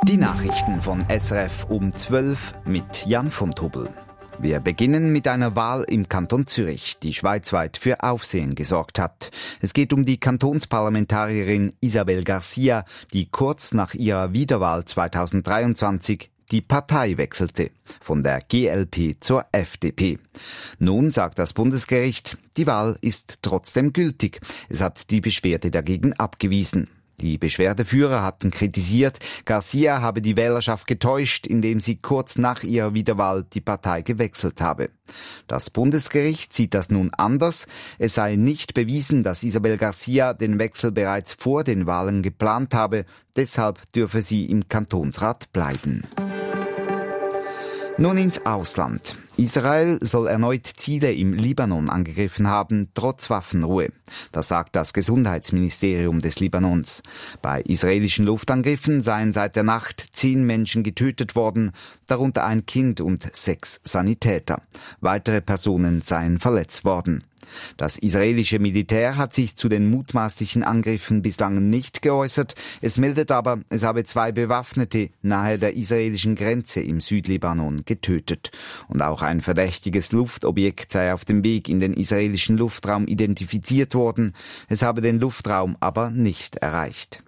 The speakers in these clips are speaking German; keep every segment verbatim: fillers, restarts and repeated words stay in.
Die Nachrichten von S R F um zwölf mit Jan von Tobel. Wir beginnen mit einer Wahl im Kanton Zürich, die schweizweit für Aufsehen gesorgt hat. Es geht um die Kantonsparlamentarierin Isabel Garcia, die kurz nach ihrer Wiederwahl zweitausenddreiundzwanzig die Partei wechselte, von der G L P zur F D P. Nun sagt das Bundesgericht, die Wahl ist trotzdem gültig. Es hat die Beschwerde dagegen abgewiesen. Die Beschwerdeführer hatten kritisiert, Garcia habe die Wählerschaft getäuscht, indem sie kurz nach ihrer Wiederwahl die Partei gewechselt habe. Das Bundesgericht sieht das nun anders. Es sei nicht bewiesen, dass Isabel Garcia den Wechsel bereits vor den Wahlen geplant habe. Deshalb dürfe sie im Kantonsrat bleiben. Nun ins Ausland. Israel soll erneut Ziele im Libanon angegriffen haben, trotz Waffenruhe. Das sagt das Gesundheitsministerium des Libanons. Bei israelischen Luftangriffen seien seit der Nacht zehn Menschen getötet worden, darunter ein Kind und sechs Sanitäter. Weitere Personen seien verletzt worden. Das israelische Militär hat sich zu den mutmaßlichen Angriffen bislang nicht geäußert. Es meldet aber, es habe zwei Bewaffnete nahe der israelischen Grenze im Südlibanon getötet. Und auch ein verdächtiges Luftobjekt sei auf dem Weg in den israelischen Luftraum identifiziert worden. Es habe den Luftraum aber nicht erreicht.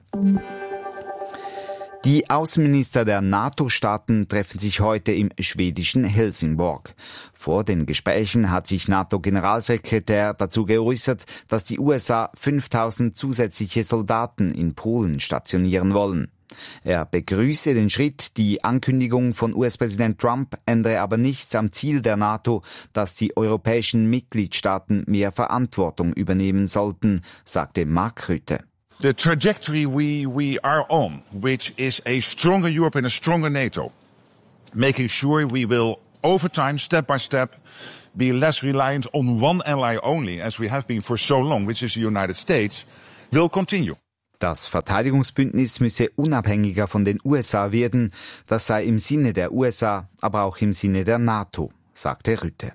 Die Außenminister der NATO-Staaten treffen sich heute im schwedischen Helsingborg. Vor den Gesprächen hat sich NATO-Generalsekretär dazu geäußert, dass die U S A fünftausend zusätzliche Soldaten in Polen stationieren wollen. Er begrüße den Schritt, die Ankündigung von U S-Präsident Trump ändere aber nichts am Ziel der NATO, dass die europäischen Mitgliedstaaten mehr Verantwortung übernehmen sollten, sagte Mark Rutte. The trajectory we, we are on, which is a stronger Europe and a stronger NATO, making sure we will, over time, step by step, be less reliant on one ally only, as we have been for so long, which is the United States, will continue. Das Verteidigungsbündnis müsse unabhängiger von den U S A werden. Das sei im Sinne der U S A, aber auch im Sinne der NATO, sagte Rutte.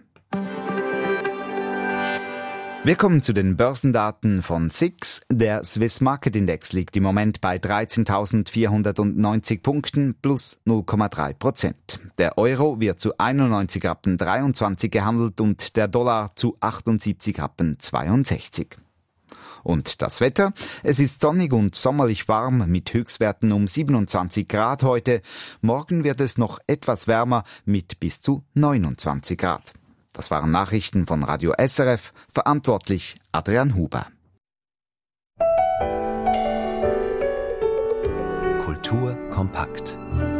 Wir kommen zu den Börsendaten von S I X. Der Swiss Market Index liegt im Moment bei dreizehntausendvierhundertneunzig Punkten plus null Komma drei Prozent. Der Euro wird zu einundneunzig Rappen dreiundzwanzig gehandelt und der Dollar zu achtundsiebzig Rappen zweiundsechzig. Und das Wetter? Es ist sonnig und sommerlich warm mit Höchstwerten um siebenundzwanzig Grad heute. Morgen wird es noch etwas wärmer mit bis zu neunundzwanzig Grad. Das waren Nachrichten von Radio S R F, verantwortlich Adrian Huber. Kultur kompakt.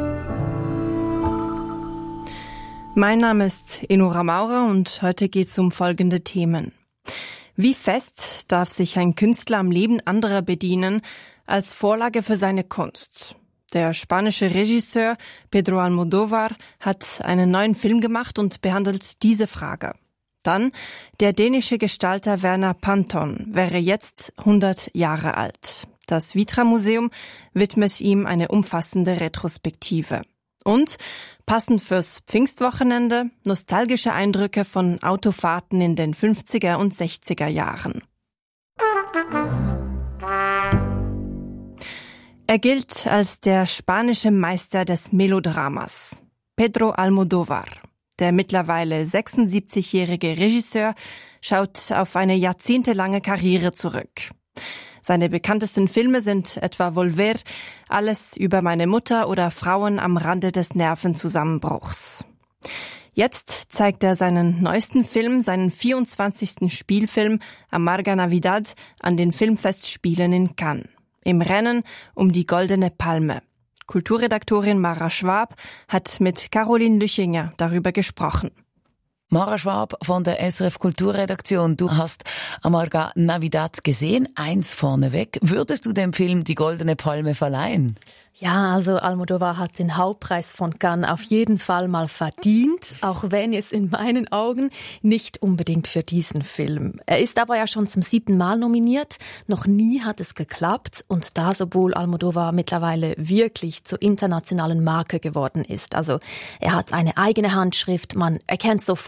Mein Name ist Enora Maurer und heute geht es um folgende Themen. Wie fest darf sich ein Künstler am Leben anderer bedienen als Vorlage für seine Kunst? Der spanische Regisseur Pedro Almodóvar hat einen neuen Film gemacht und behandelt diese Frage. Dann, der dänische Gestalter Werner Panton wäre jetzt hundert Jahre alt. Das Vitra-Museum widmet ihm eine umfassende Retrospektive. Und, passend fürs Pfingstwochenende, nostalgische Eindrücke von Autofahrten in den fünfziger und sechziger Jahren. Er gilt als der spanische Meister des Melodramas, Pedro Almodóvar. Der mittlerweile sechsundsiebzigjährige Regisseur schaut auf eine jahrzehntelange Karriere zurück. Seine bekanntesten Filme sind etwa Volver, Alles über meine Mutter oder Frauen am Rande des Nervenzusammenbruchs. Jetzt zeigt er seinen neuesten Film, seinen vierundzwanzigsten Spielfilm Amarga Navidad an den Filmfestspielen in Cannes. Im Rennen um die Goldene Palme. Kulturredaktorin Mara Schwab hat mit Caroline Lüchinger darüber gesprochen. Mara Schwab von der S R F Kulturredaktion. Du hast Amarga Navidad gesehen, eins vorneweg. Würdest du dem Film die Goldene Palme verleihen? Ja, also Almodóvar hat den Hauptpreis von Cannes auf jeden Fall mal verdient, auch wenn es in meinen Augen nicht unbedingt für diesen Film. Er ist aber ja schon zum siebten Mal nominiert, noch nie hat es geklappt und das, obwohl Almodóvar mittlerweile wirklich zur internationalen Marke geworden ist. Also er hat eine eigene Handschrift, man erkennt sofort,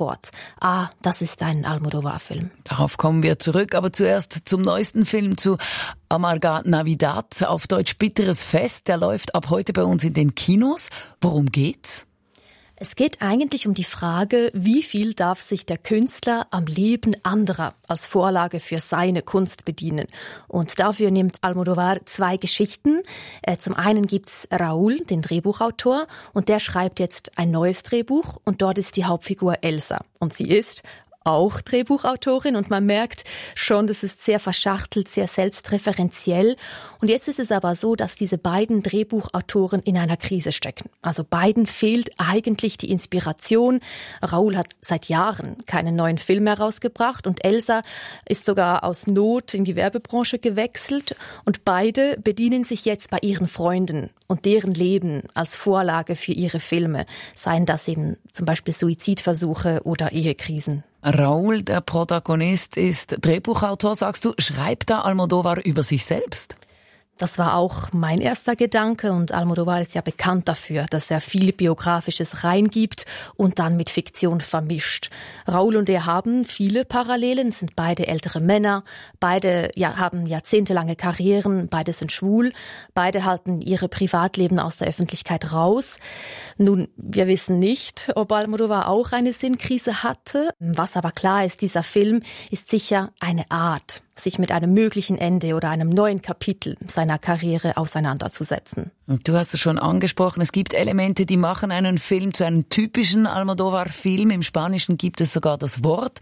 sofort, ah, das ist ein Almodóvar-Film. Darauf kommen wir zurück, aber zuerst zum neuesten Film, zu Amarga Navidad, auf Deutsch Bitteres Fest. Der läuft ab heute bei uns in den Kinos. Worum geht's? Es geht eigentlich um die Frage, wie viel darf sich der Künstler am Leben anderer als Vorlage für seine Kunst bedienen. Und dafür nimmt Almodóvar zwei Geschichten. Zum einen gibt's Raúl, den Drehbuchautor, und der schreibt jetzt ein neues Drehbuch und dort ist die Hauptfigur Elsa. Und sie ist auch Drehbuchautorin und man merkt schon, das ist sehr verschachtelt, sehr selbstreferenziell. Und jetzt ist es aber so, dass diese beiden Drehbuchautoren in einer Krise stecken. Also beiden fehlt eigentlich die Inspiration. Raúl hat seit Jahren keinen neuen Film mehr rausgebracht und Elsa ist sogar aus Not in die Werbebranche gewechselt. Und beide bedienen sich jetzt bei ihren Freunden und deren Leben als Vorlage für ihre Filme. Seien das eben zum Beispiel Suizidversuche oder Ehekrisen. Raúl, der Protagonist, ist Drehbuchautor, sagst du. Schreibt da Almodóvar über sich selbst? Das war auch mein erster Gedanke und Almodóvar ist ja bekannt dafür, dass er viel Biografisches reingibt und dann mit Fiktion vermischt. Raúl und er haben viele Parallelen, sind beide ältere Männer, beide ja, haben jahrzehntelange Karrieren, beide sind schwul, beide halten ihre Privatleben aus der Öffentlichkeit raus. Nun, wir wissen nicht, ob Almodóvar auch eine Sinnkrise hatte. Was aber klar ist, dieser Film ist sicher eine Art, sich mit einem möglichen Ende oder einem neuen Kapitel seiner Karriere auseinanderzusetzen. Und du hast es schon angesprochen, es gibt Elemente, die machen einen Film zu einem typischen Almodóvar-Film. Im Spanischen gibt es sogar das Wort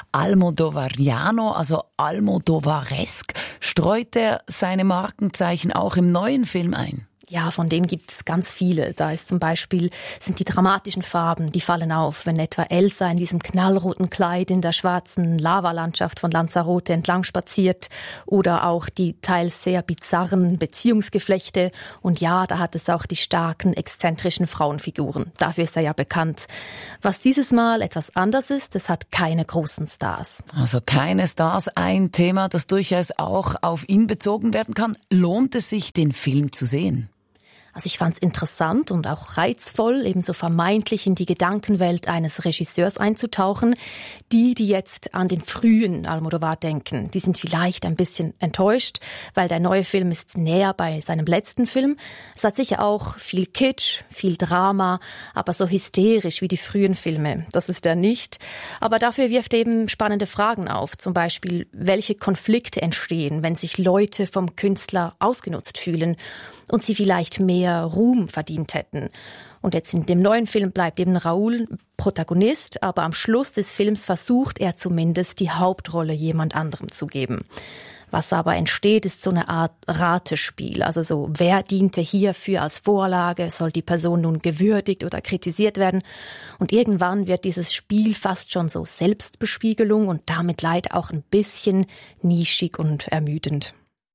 Almodóvariano, also Almodóvaresk. Streut er seine Markenzeichen auch im neuen Film ein? Ja, von dem gibt es ganz viele. Da ist zum Beispiel, sind die dramatischen Farben, die fallen auf, wenn etwa Elsa in diesem knallroten Kleid in der schwarzen Lavalandschaft von Lanzarote entlang spaziert oder auch die teils sehr bizarren Beziehungsgeflechte. Und ja, da hat es auch die starken, exzentrischen Frauenfiguren. Dafür ist er ja bekannt. Was dieses Mal etwas anders ist, es hat keine großen Stars. Also keine Stars, ein Thema, das durchaus auch auf ihn bezogen werden kann. Lohnt es sich, den Film zu sehen? Also ich fand es interessant und auch reizvoll, ebenso vermeintlich in die Gedankenwelt eines Regisseurs einzutauchen. Die, die jetzt an den frühen Almodóvar denken, die sind vielleicht ein bisschen enttäuscht, weil der neue Film ist näher bei seinem letzten Film. Es hat sicher auch viel Kitsch, viel Drama, aber so hysterisch wie die frühen Filme. Das ist er nicht. Aber dafür wirft er eben spannende Fragen auf. Zum Beispiel, welche Konflikte entstehen, wenn sich Leute vom Künstler ausgenutzt fühlen und sie vielleicht mehr Ruhm verdient hätten. Und jetzt in dem neuen Film bleibt eben Raúl Protagonist, aber am Schluss des Films versucht er zumindest, die Hauptrolle jemand anderem zu geben. Was aber entsteht, ist so eine Art Ratespiel. Also so, wer diente hierfür als Vorlage? Soll die Person nun gewürdigt oder kritisiert werden? Und irgendwann wird dieses Spiel fast schon so Selbstbespiegelung und damit leider auch ein bisschen nischig und ermüdend.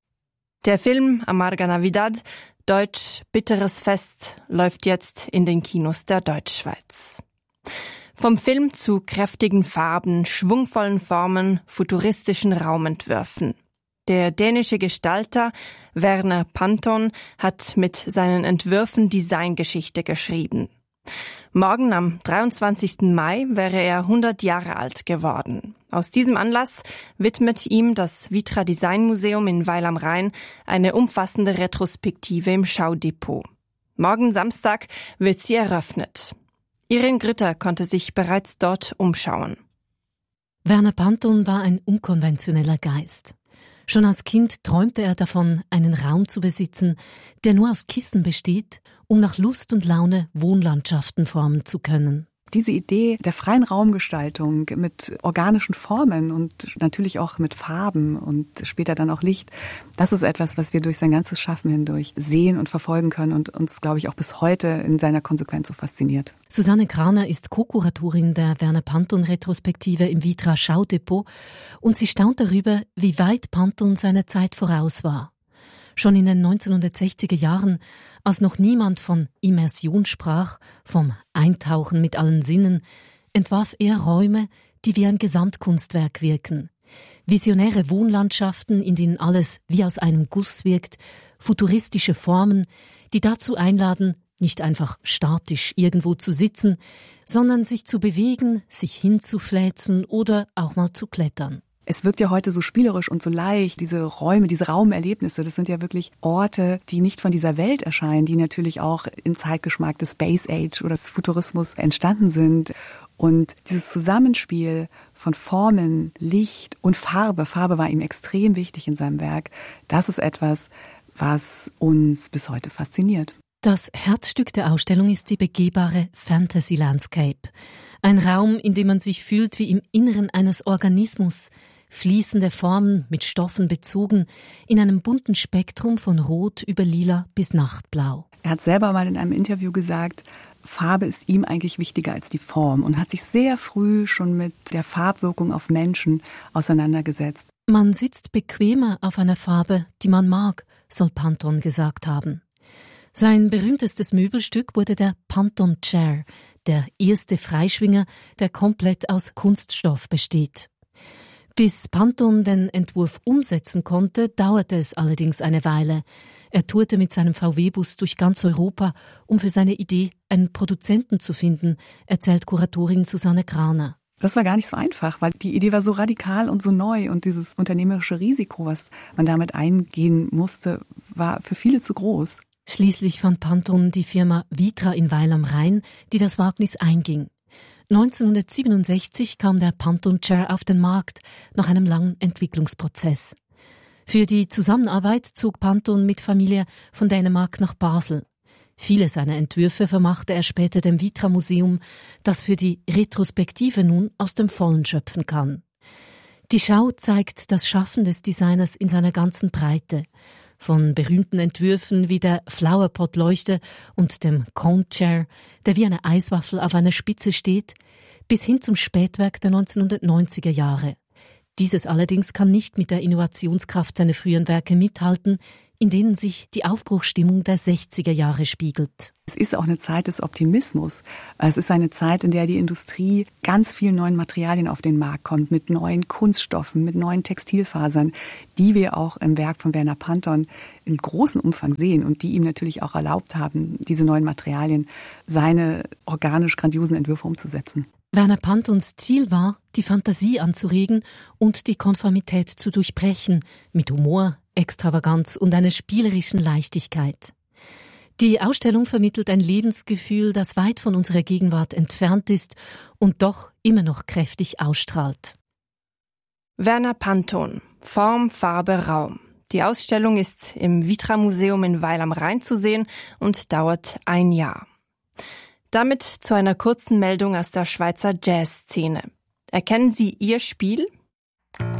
Der Film Amarga Navidad, Deutsch Bitteres Fest, läuft jetzt in den Kinos der Deutschschweiz. Vom Film zu kräftigen Farben, schwungvollen Formen, futuristischen Raumentwürfen. Der dänische Gestalter Werner Panton hat mit seinen Entwürfen Designgeschichte geschrieben. Morgen am dreiundzwanzigsten Mai wäre er hundert Jahre alt geworden. Aus diesem Anlass widmet ihm das Vitra Design Museum in Weil am Rhein eine umfassende Retrospektive im Schaudepot. Morgen Samstag wird sie eröffnet. Irene Grütter konnte sich bereits dort umschauen. Werner Panton war ein unkonventioneller Geist. Schon als Kind träumte er davon, einen Raum zu besitzen, der nur aus Kissen besteht, um nach Lust und Laune Wohnlandschaften formen zu können. Diese Idee der freien Raumgestaltung mit organischen Formen und natürlich auch mit Farben und später dann auch Licht, das ist etwas, was wir durch sein ganzes Schaffen hindurch sehen und verfolgen können und uns, glaube ich, auch bis heute in seiner Konsequenz so fasziniert. Susanne Kraner ist Co-Kuratorin der Werner Panton-Retrospektive im Vitra Schaudepot und sie staunt darüber, wie weit Panton seiner Zeit voraus war. Schon in den neunzehnhundertsechziger Jahren, als noch niemand von Immersion sprach, vom Eintauchen mit allen Sinnen, entwarf er Räume, die wie ein Gesamtkunstwerk wirken. Visionäre Wohnlandschaften, in denen alles wie aus einem Guss wirkt, futuristische Formen, die dazu einladen, Nicht einfach statisch irgendwo zu sitzen, sondern sich zu bewegen, sich hinzufläzen oder auch mal zu klettern. Es wirkt ja heute so spielerisch und so leicht, diese Räume, diese Raumerlebnisse, das sind ja wirklich Orte, die nicht von dieser Welt erscheinen, die natürlich auch im Zeitgeschmack des Space Age oder des Futurismus entstanden sind. Und dieses Zusammenspiel von Formen, Licht und Farbe, Farbe war ihm extrem wichtig in seinem Werk, das ist etwas, was uns bis heute fasziniert. Das Herzstück der Ausstellung ist die begehbare Fantasy Landscape. Ein Raum, in dem man sich fühlt wie im Inneren eines Organismus. Fließende Formen mit Stoffen bezogen, in einem bunten Spektrum von Rot über Lila bis Nachtblau. Er hat selber mal in einem Interview gesagt, Farbe ist ihm eigentlich wichtiger als die Form und hat sich sehr früh schon mit der Farbwirkung auf Menschen auseinandergesetzt. Man sitzt bequemer auf einer Farbe, die man mag, soll Pantone gesagt haben. Sein berühmtestes Möbelstück wurde der Pantone Chair, der erste Freischwinger, der komplett aus Kunststoff besteht. Bis Pantone den Entwurf umsetzen konnte, dauerte es allerdings eine Weile. Er tourte mit seinem V W-Bus durch ganz Europa, um für seine Idee einen Produzenten zu finden, erzählt Kuratorin Susanne Kraner. Das war gar nicht so einfach, weil die Idee war so radikal und so neu und dieses unternehmerische Risiko, was man damit eingehen musste, war für viele zu groß. Schließlich fand Pantone die Firma Vitra in Weil am Rhein, die das Wagnis einging. neunzehnhundertsiebenundsechzig kam der Pantone Chair auf den Markt, nach einem langen Entwicklungsprozess. Für die Zusammenarbeit zog Pantone mit Familie von Dänemark nach Basel. Viele seiner Entwürfe vermachte er später dem Vitra Museum, das für die Retrospektive nun aus dem Vollen schöpfen kann. Die Schau zeigt das Schaffen des Designers in seiner ganzen Breite. Von berühmten Entwürfen wie der Flowerpot-Leuchte und dem Cone Chair, der wie eine Eiswaffel auf einer Spitze steht, bis hin zum Spätwerk der neunzehnhundertneunziger Jahre. Dieses allerdings kann nicht mit der Innovationskraft seiner früheren Werke mithalten, in denen sich die Aufbruchsstimmung der sechziger Jahre spiegelt. Es ist auch eine Zeit des Optimismus. Es ist eine Zeit, in der die Industrie ganz vielen neuen Materialien auf den Markt kommt, mit neuen Kunststoffen, mit neuen Textilfasern, die wir auch im Werk von Werner Pantone in großem Umfang sehen und die ihm natürlich auch erlaubt haben, diese neuen Materialien, seine organisch grandiosen Entwürfe umzusetzen. Werner Pantones Ziel war, die Fantasie anzuregen und die Konformität zu durchbrechen, mit Humor, Extravaganz und einer spielerischen Leichtigkeit. Die Ausstellung vermittelt ein Lebensgefühl, das weit von unserer Gegenwart entfernt ist und doch immer noch kräftig ausstrahlt. Werner Pantone, Form, Farbe, Raum. Die Ausstellung ist im Vitra Museum in Weil am Rhein zu sehen und dauert ein Jahr. Damit zu einer kurzen Meldung aus der Schweizer Jazzszene. Erkennen Sie Ihr Spiel?